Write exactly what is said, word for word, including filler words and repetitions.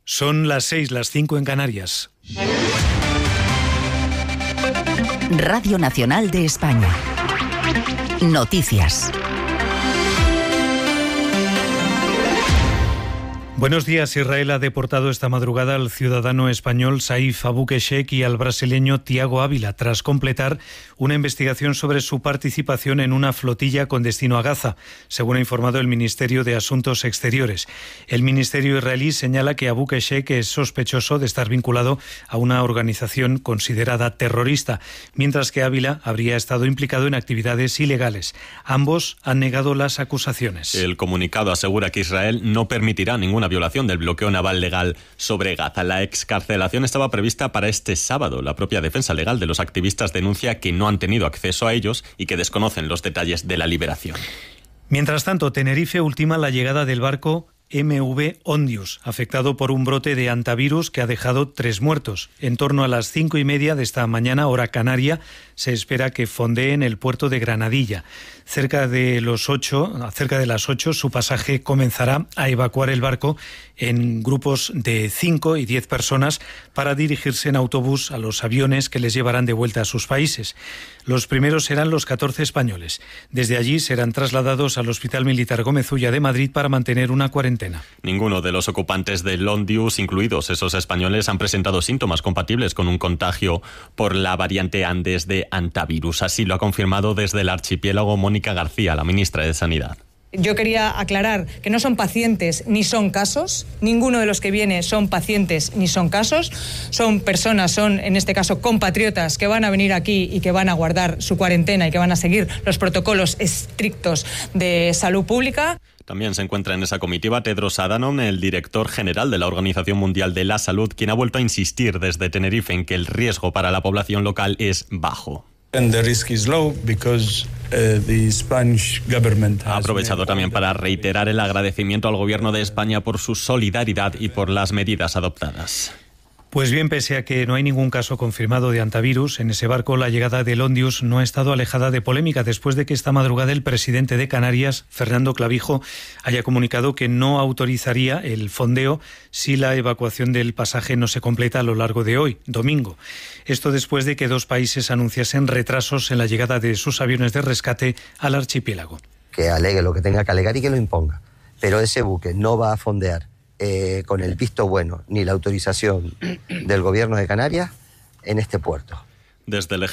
Son las seis, las cinco en Canarias. Radio Nacional de España. Noticias. Buenos días. Israel ha deportado esta madrugada al ciudadano español Saif Abou-Keshek y al brasileño Tiago Ávila tras completar una investigación sobre su participación en una flotilla con destino a Gaza, según ha informado el Ministerio de Asuntos Exteriores. El Ministerio israelí señala que Abou-Keshek es sospechoso de estar vinculado a una organización considerada terrorista, mientras que Ávila habría estado implicado en actividades ilegales. Ambos han negado las acusaciones. El comunicado asegura que Israel no permitirá ninguna violación del bloqueo naval legal sobre Gaza. La excarcelación estaba prevista para este sábado. La propia defensa legal de los activistas denuncia que no han tenido acceso a ellos y que desconocen los detalles de la liberación. Mientras tanto, Tenerife ultima la llegada del barco M V Ondius, afectado por un brote de hantavirus que ha dejado tres muertos. En torno a las cinco y media de esta mañana, hora canaria, se espera que fondee en el puerto de Granadilla. Cerca de los ocho, cerca de las ocho, su pasaje comenzará a evacuar el barco en grupos de cinco y diez personas para dirigirse en autobús a los aviones que les llevarán de vuelta a sus países. Los primeros serán los catorce españoles. Desde allí serán trasladados al Hospital Militar Gómez Ulla de Madrid para mantener una cuarentena. Ninguno de los ocupantes del Ondius, incluidos esos españoles, han presentado síntomas compatibles con un contagio por la variante Andes de hantavirus. Así lo ha confirmado desde el archipiélago Mónica García, la ministra de Sanidad. Yo quería aclarar que no son pacientes ni son casos, ninguno de los que viene son pacientes ni son casos, son personas, son en este caso compatriotas que van a venir aquí y que van a guardar su cuarentena y que van a seguir los protocolos estrictos de salud pública. También se encuentra en esa comitiva Tedros Adhanom, el director general de la Organización Mundial de la Salud, quien ha vuelto a insistir desde Tenerife en que el riesgo para la población local es bajo. And the risk is low because uh, the Spanish government has Ha aprovechado también para reiterar el agradecimiento al gobierno de España por su solidaridad y por las medidas adoptadas. Pues bien, pese a que no hay ningún caso confirmado de hantavirus en ese barco, la llegada del Ondius no ha estado alejada de polémica después de que esta madrugada el presidente de Canarias, Fernando Clavijo, haya comunicado que no autorizaría el fondeo si la evacuación del pasaje no se completa a lo largo de hoy, domingo. Esto después de que dos países anunciasen retrasos en la llegada de sus aviones de rescate al archipiélago. Que alegue lo que tenga que alegar y que lo imponga, pero ese buque no va a fondear Eh, con el visto bueno ni la autorización del gobierno de Canarias en este puerto. Desde el